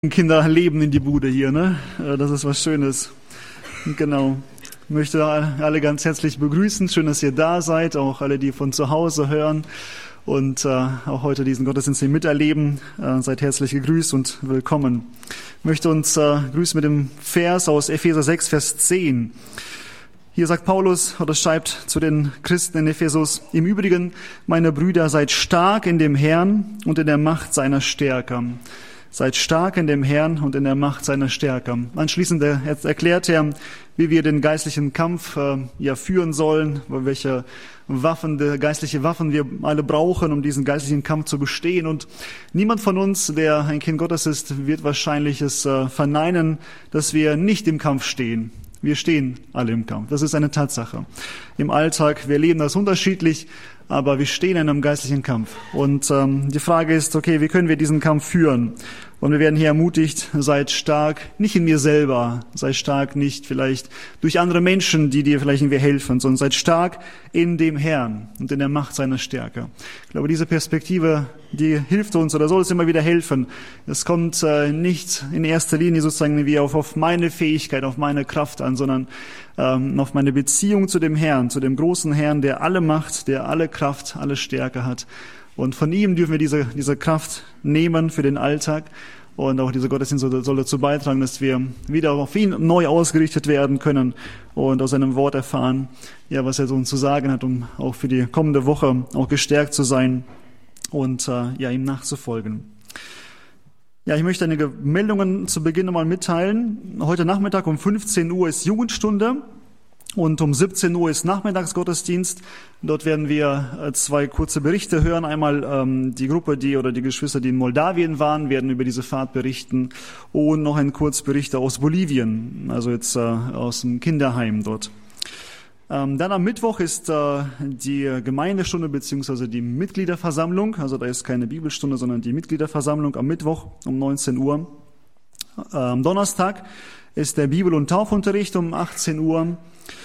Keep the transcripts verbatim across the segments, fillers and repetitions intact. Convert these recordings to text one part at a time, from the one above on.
Kinder leben in die Bude hier, ne? Das ist was Schönes. Genau. Ich möchte alle ganz herzlich begrüßen. Schön, dass ihr da seid, auch alle, die von zu Hause hören und äh, auch heute diesen Gottesdienst hier miterleben. Äh, seid herzlich gegrüßt und willkommen. Ich möchte uns äh, grüßen mit dem Vers aus Epheser sechs, Vers zehn. Hier sagt Paulus oder schreibt zu den Christen in Ephesus: Im Übrigen, meine Brüder, seid stark in dem Herrn und in der Macht seiner Stärke. Seid stark in dem Herrn und in der Macht seiner Stärke. Anschließend erklärt er, wie wir den geistlichen Kampf äh, ja führen sollen, welche Waffen, geistliche Waffen wir alle brauchen, um diesen geistlichen Kampf zu bestehen. Und niemand von uns, der ein Kind Gottes ist, wird wahrscheinlich es äh, verneinen, dass wir nicht im Kampf stehen. Wir stehen alle im Kampf. Das ist eine Tatsache. Im Alltag, wir leben das unterschiedlich, aber wir stehen in einem geistlichen Kampf. Und ähm, die Frage ist, okay, wie können wir diesen Kampf führen? Und wir werden hier ermutigt, seid stark, nicht in mir selber, seid stark nicht vielleicht durch andere Menschen, die dir vielleicht irgendwie helfen, sondern seid stark in dem Herrn und in der Macht seiner Stärke. Ich glaube, diese Perspektive, die hilft uns oder soll uns immer wieder helfen. Es kommt äh, nicht in erster Linie sozusagen wie auf, auf meine Fähigkeit, auf meine Kraft an, sondern ähm, auf meine Beziehung zu dem Herrn, zu dem großen Herrn, der alle Macht, der alle Kraft, alle Stärke hat. Und von ihm dürfen wir diese, diese Kraft nehmen für den Alltag. Und auch dieser Gottesdienst soll, soll dazu beitragen, dass wir wieder auf ihn neu ausgerichtet werden können und aus seinem Wort erfahren, ja, was er so uns zu sagen hat, um auch für die kommende Woche auch gestärkt zu sein und äh, ja, ihm nachzufolgen. Ja, ich möchte einige Meldungen zu Beginn nochmal mitteilen. Heute Nachmittag um fünfzehn Uhr ist Jugendstunde. Und um siebzehn Uhr ist Nachmittagsgottesdienst. Dort werden wir zwei kurze Berichte hören. Einmal ähm, die Gruppe, die oder die Geschwister, die in Moldawien waren, werden über diese Fahrt berichten. Und noch ein Kurzbericht aus Bolivien, also jetzt äh, aus dem Kinderheim dort. Ähm, dann am Mittwoch ist äh, die Gemeindestunde beziehungsweise die Mitgliederversammlung. Also da ist keine Bibelstunde, sondern die Mitgliederversammlung am Mittwoch um neunzehn Uhr. Äh, am Donnerstag ist der Bibel- und Taufunterricht um achtzehn Uhr.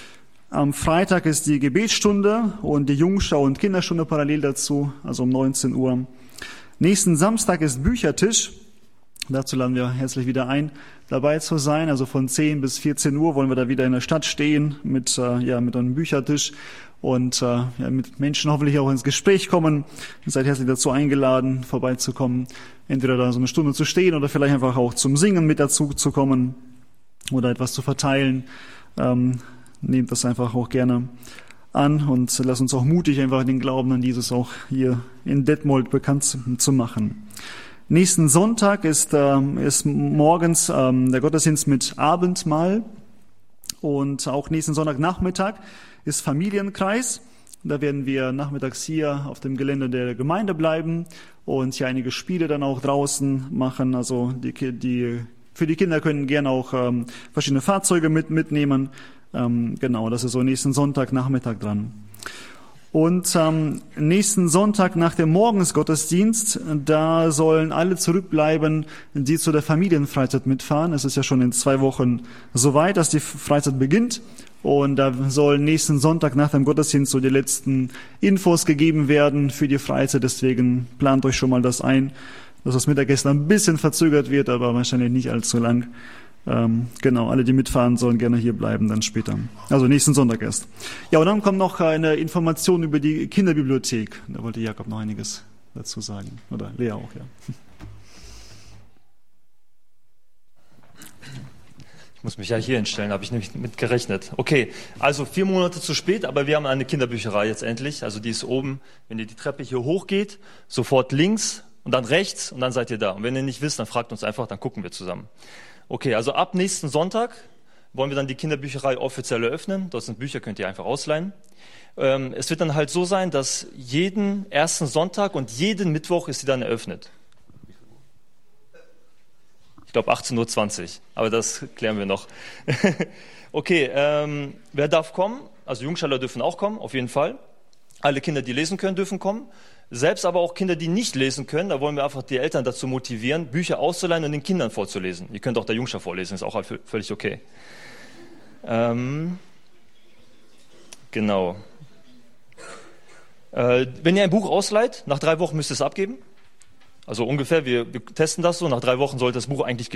Am Freitag ist die Gebetsstunde und die Jungschau- und Kinderstunde parallel dazu, also um neunzehn Uhr. Nächsten Samstag ist Büchertisch. Dazu laden wir herzlich wieder ein, dabei zu sein. Also von zehn bis vierzehn Uhr wollen wir da wieder in der Stadt stehen mit, äh, ja, mit einem Büchertisch und äh, ja, mit Menschen hoffentlich auch ins Gespräch kommen. Ihr seid herzlich dazu eingeladen, vorbeizukommen, entweder da so eine Stunde zu stehen oder vielleicht einfach auch zum Singen mit dazu zu kommen oder etwas zu verteilen. Ähm, Nehmt das einfach auch gerne an und lasst uns auch mutig einfach den Glauben an Jesus auch hier in Detmold bekannt zu machen. Nächsten Sonntag ist, ähm, ist morgens ähm, der Gottesdienst mit Abendmahl und auch nächsten Sonntagnachmittag ist Familienkreis. Da werden wir nachmittags hier auf dem Gelände der Gemeinde bleiben und hier einige Spiele dann auch draußen machen. Also die, die für die Kinder können gerne auch ähm, verschiedene Fahrzeuge mit mitnehmen. Ähm, genau, das ist so nächsten Sonntagnachmittag dran. Und ähm, nächsten Sonntag nach dem Morgensgottesdienst, da sollen alle zurückbleiben, die zu der Familienfreizeit mitfahren. Es ist ja schon in zwei Wochen soweit, dass die Freizeit beginnt. Und da sollen nächsten Sonntag nach dem Gottesdienst so die letzten Infos gegeben werden für die Freizeit. Deswegen plant euch schon mal das ein, dass das Mittagessen ein bisschen verzögert wird, aber wahrscheinlich nicht allzu lang. Ähm, genau, alle, die mitfahren, sollen gerne hier bleiben dann später. Also nächsten Sonntag erst. Ja, und dann kommt noch eine Information über die Kinderbibliothek. Da wollte Jakob noch einiges dazu sagen. Oder Lea auch, ja. Ich muss mich ja hier hinstellen, habe ich nämlich mit gerechnet. Okay, also vier Monate zu spät, aber wir haben eine Kinderbücherei jetzt endlich. Also die ist oben, wenn ihr die Treppe hier hochgeht, sofort links und dann rechts und dann seid ihr da. Und wenn ihr nicht wisst, dann fragt uns einfach, dann gucken wir zusammen. Okay, also ab nächsten Sonntag wollen wir dann die Kinderbücherei offiziell eröffnen. Dort sind Bücher, könnt ihr einfach ausleihen. Ähm, es wird dann halt so sein, dass jeden ersten Sonntag und jeden Mittwoch ist sie dann eröffnet. Ich glaube achtzehn Uhr zwanzig, aber das klären wir noch. Okay, ähm, wer darf kommen? Also Jungschüler dürfen auch kommen, auf jeden Fall. Alle Kinder, die lesen können, dürfen kommen. Selbst aber auch Kinder, die nicht lesen können, da wollen wir einfach die Eltern dazu motivieren, Bücher auszuleihen und den Kindern vorzulesen. Ihr könnt auch der Jungschar vorlesen, ist auch halt völlig okay. Ähm, genau. Äh, wenn ihr ein Buch ausleiht, nach drei Wochen müsst ihr es abgeben. Also ungefähr, wir, wir testen das so, nach drei Wochen sollte das Buch eigentlich